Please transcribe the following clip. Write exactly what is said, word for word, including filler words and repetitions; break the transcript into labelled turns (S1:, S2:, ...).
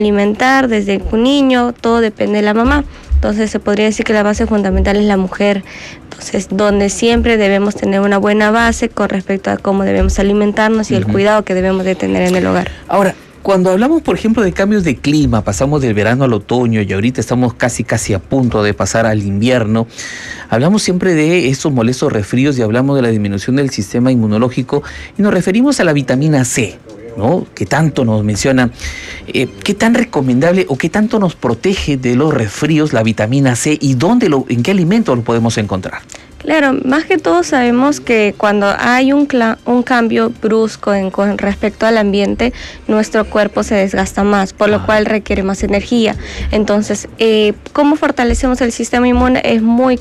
S1: alimentar desde un niño, todo depende de la mamá. Entonces se podría decir que la base fundamental es la mujer. Entonces, donde siempre debemos tener una buena base con respecto a cómo debemos alimentarnos y uh-huh. el cuidado que debemos de tener en el hogar.
S2: Ahora, cuando hablamos, por ejemplo, de cambios de clima, pasamos del verano al otoño y ahorita estamos casi casi a punto de pasar al invierno, hablamos siempre de estos molestos resfríos y hablamos de la disminución del sistema inmunológico y nos referimos a la vitamina C, ¿no?, que tanto nos menciona. Eh, ¿Qué tan recomendable o qué tanto nos protege de los resfríos la vitamina C y dónde lo, en qué alimento lo podemos encontrar?
S1: Claro, más que todo sabemos que cuando hay un, cla- un cambio brusco en, con respecto al ambiente, nuestro cuerpo se desgasta más, por lo ah. cual requiere más energía. Entonces, eh, ¿cómo fortalecemos el sistema inmune? Es muy